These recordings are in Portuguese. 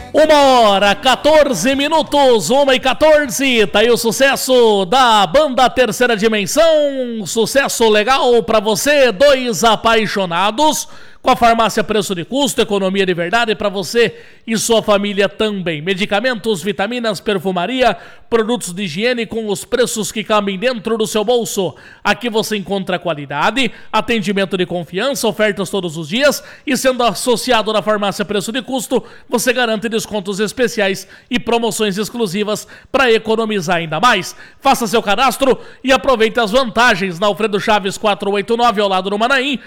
1h14, 1h14, tá aí o sucesso da banda Terceira Dimensão, sucesso legal pra você, dois apaixonados, com a farmácia preço de custo, economia de verdade pra você e sua família também. Medicamentos, vitaminas, perfumaria, produtos de higiene com os preços que cabem dentro do seu bolso. Aqui você encontra qualidade, atendimento de confiança, ofertas todos os dias e sendo associado na farmácia preço de custo, você garante descontos especiais e promoções exclusivas para economizar ainda mais. Faça seu cadastro e aproveite as vantagens na Alfredo Chaves 489 ao lado do Manaim,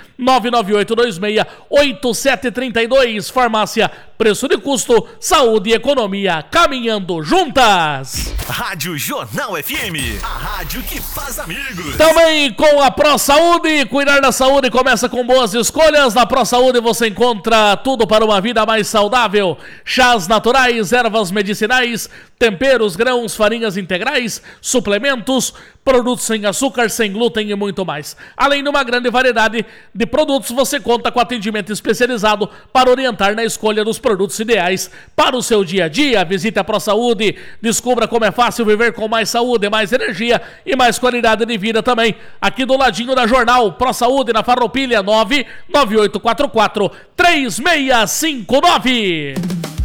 99826-8732, farmácia preço de custo, saúde e economia caminhando juntas. Rádio Jornal FM, a rádio que faz amigos. Também com a Pro Saúde, cuidar da saúde começa com boas escolhas. Na Pro Saúde você encontra tudo para uma vida mais saudável. Chás naturais, ervas medicinais, temperos, grãos, farinhas integrais, suplementos, produtos sem açúcar, sem glúten e muito mais. Além de uma grande variedade de produtos, você conta com atendimento especializado para orientar na escolha dos produtos ideais para o seu dia a dia. Visite a Pro Saúde, descubra como é fácil viver com mais saúde, mais energia e mais qualidade de vida também. Aqui do ladinho da Jornal, Pro Saúde na Farroupilha, 99844-3659.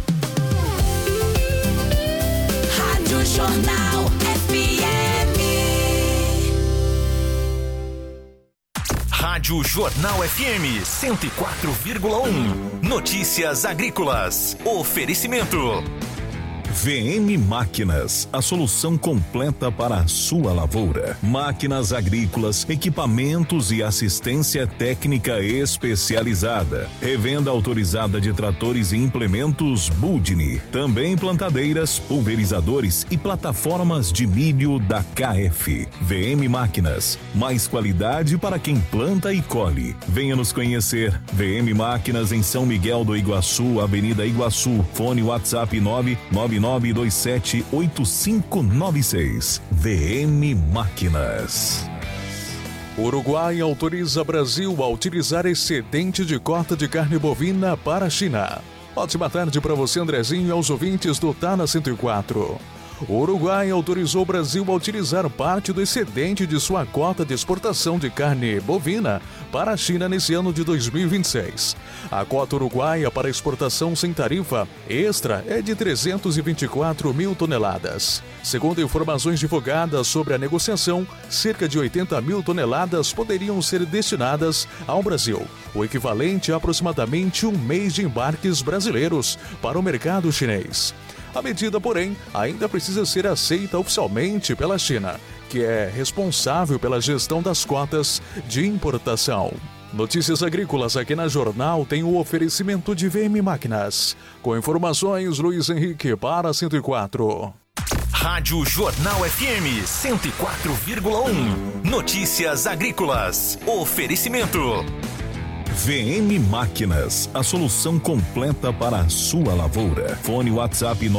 Rádio Jornal FM. Rádio Jornal FM 104,1. Notícias agrícolas. Oferecimento. VM Máquinas, a solução completa para a sua lavoura. Máquinas agrícolas, equipamentos e assistência técnica especializada. Revenda autorizada de tratores e implementos Budni. Também plantadeiras, pulverizadores e plataformas de milho da KF. VM Máquinas, mais qualidade para quem planta e colhe. Venha nos conhecer. VM Máquinas em São Miguel do Iguaçu, Avenida Iguaçu. Fone WhatsApp 999278596. VM Máquinas. Uruguai autoriza Brasil a utilizar excedente de cota de carne bovina para a China. Ótima tarde para você, Andrezinho, e aos ouvintes do Tá na 104. O Uruguai autorizou o Brasil a utilizar parte do excedente de sua cota de exportação de carne bovina para a China nesse ano de 2026. A cota uruguaia para exportação sem tarifa extra é de 324 mil toneladas. Segundo informações divulgadas sobre a negociação, cerca de 80 mil toneladas poderiam ser destinadas ao Brasil, o equivalente a aproximadamente um mês de embarques brasileiros para o mercado chinês. A medida, porém, ainda precisa ser aceita oficialmente pela China, que é responsável pela gestão das cotas de importação. Notícias agrícolas aqui na Jornal tem o oferecimento de VM Máquinas. Com informações, Luiz Henrique para 104. Rádio Jornal FM 104,1. Notícias agrícolas. Oferecimento. VM Máquinas, a solução completa para a sua lavoura. Fone WhatsApp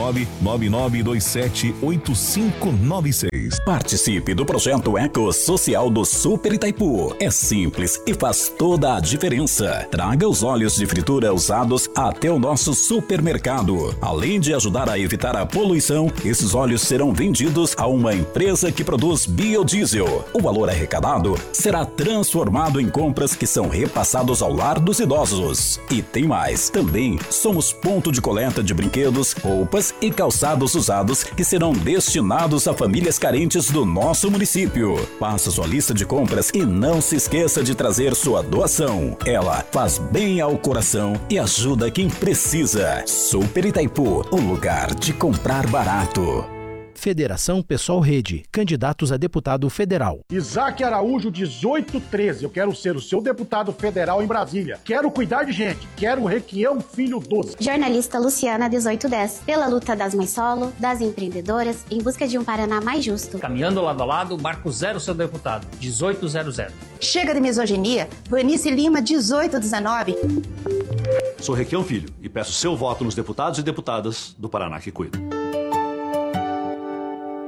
999278596. Participe do projeto Eco Social do Super Itaipu. É simples e faz toda a diferença. Traga os óleos de fritura usados até o nosso supermercado. Além de ajudar a evitar a poluição, esses óleos serão vendidos a uma empresa que produz biodiesel. O valor arrecadado será transformado em compras que são repassados ao lar dos idosos. E tem mais, também somos ponto de coleta de brinquedos, roupas e calçados usados que serão destinados a famílias carentes do nosso município. Faça sua lista de compras e não se esqueça de trazer sua doação. Ela faz bem ao coração e ajuda quem precisa. Super Itaipu, o lugar de comprar barato. Federação Pessoal Rede, candidatos a deputado federal. Isaac Araújo, 1813. Eu quero ser o seu deputado federal em Brasília. Quero cuidar de gente. Quero Requião Filho Doce. Jornalista Luciana, 1810. Pela luta das mães solo, das empreendedoras, em busca de um Paraná mais justo. Caminhando lado a lado, marco zero seu deputado, 1800. Chega de misoginia. Vanice Lima, 1819. Sou Requião Filho e peço seu voto nos deputados e deputadas do Paraná que cuida.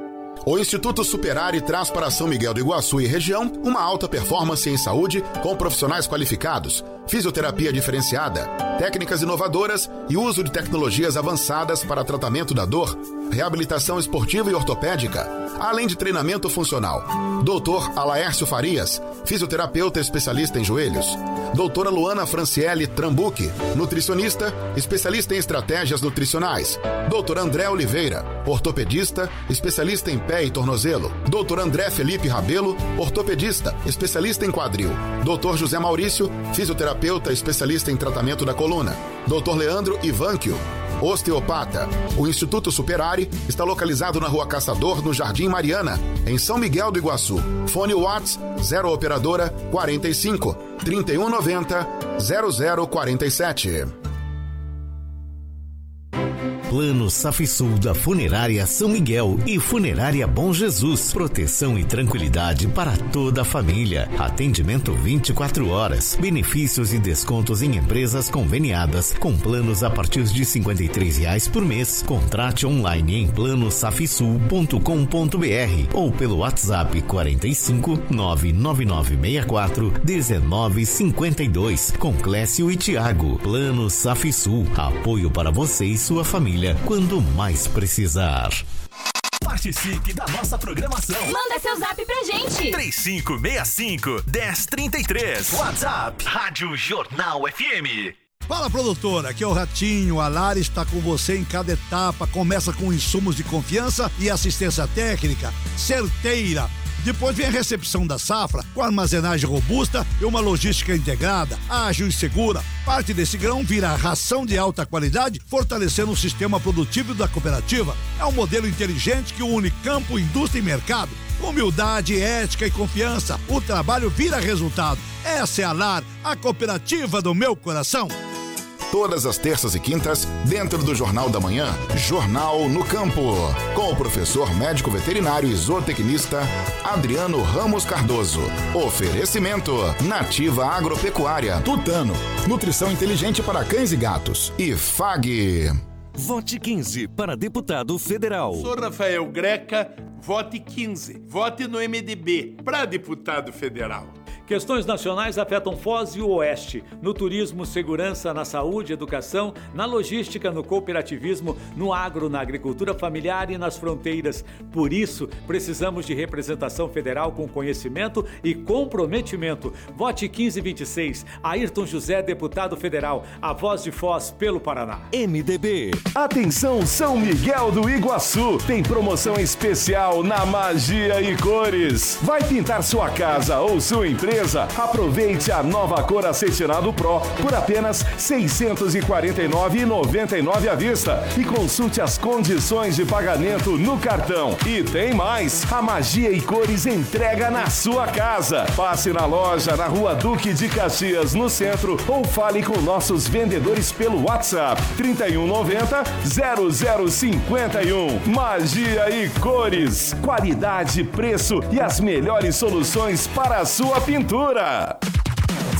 O Instituto Superare traz para São Miguel do Iguaçu e região uma alta performance em saúde com profissionais qualificados, fisioterapia diferenciada, técnicas inovadoras e uso de tecnologias avançadas para tratamento da dor, reabilitação esportiva e ortopédica, além de treinamento funcional. Dr. Alaércio Farias, fisioterapeuta especialista em joelhos. Doutora Luana Franciele Trambuque, nutricionista, especialista em estratégias nutricionais. Dr. André Oliveira, ortopedista, especialista em pé e tornozelo. Dr. André Felipe Rabelo, ortopedista, especialista em quadril. Dr. José Maurício, fisioterapeuta, especialista em tratamento da coluna. Dr. Leandro Ivanquio, osteopata. O Instituto Superare está localizado na Rua Caçador, no Jardim Mariana, em São Miguel do Iguaçu. Fone Whats 0 operadora 45 3190 0047. Plano Safisul da Funerária São Miguel e Funerária Bom Jesus. Proteção e tranquilidade para toda a família. Atendimento 24 horas. Benefícios e descontos em empresas conveniadas com planos a partir de R$ 53 por mês. Contrate online em planosafisul.com.br ou pelo WhatsApp 45 99964 1952 com Clécio e Tiago. Plano Safisul. Apoio para você e sua família quando mais precisar. Participe da nossa programação. Manda seu zap pra gente. 3565-1033. WhatsApp Rádio Jornal FM. Fala, produtora, aqui é o Ratinho. A Lara está com você em cada etapa. Começa com insumos de confiança e assistência técnica certeira. Depois vem a recepção da safra, com armazenagem robusta e uma logística integrada, ágil e segura. Parte desse grão vira ração de alta qualidade, fortalecendo o sistema produtivo da cooperativa. É um modelo inteligente que une campo, indústria e mercado. Humildade, ética e confiança. O trabalho vira resultado. Essa é a LAR, a cooperativa do meu coração. Todas as terças e quintas, dentro do Jornal da Manhã, Jornal no Campo, com o professor médico veterinário e zootecnista Adriano Ramos Cardoso. Oferecimento Nativa Agropecuária, Tutano, nutrição inteligente para cães e gatos e FAG. Vote 15 para deputado federal. Sou Rafael Greca, vote 15. Vote no MDB para deputado federal. Questões nacionais afetam Foz e o Oeste, no turismo, segurança, na saúde, educação, na logística, no cooperativismo, no agro, na agricultura familiar e nas fronteiras. Por isso, precisamos de representação federal com conhecimento e comprometimento. Vote 1526, Ayrton José, deputado federal, a voz de Foz pelo Paraná. MDB. Atenção São Miguel do Iguaçu, tem promoção especial na Magia e Cores. Vai pintar sua casa ou sua empresa? Aproveite a nova cor Acetinado Pro por apenas R$ 649,99 à vista e consulte as condições de pagamento no cartão. E tem mais, a Magia e Cores entrega na sua casa. Passe na loja na Rua Duque de Caxias, no centro, ou fale com nossos vendedores pelo WhatsApp 3190-0051. Magia e Cores, qualidade, preço e as melhores soluções para a sua pintura.